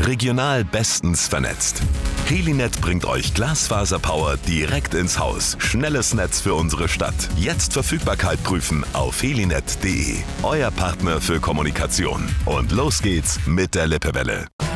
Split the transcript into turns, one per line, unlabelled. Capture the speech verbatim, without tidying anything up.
Regional bestens vernetzt. Helinet bringt euch Glasfaserpower direkt ins Haus. Schnelles Netz für unsere Stadt. Jetzt Verfügbarkeit prüfen auf helinet punkt de. Euer Partner für Kommunikation. Und los geht's mit der Lippewelle.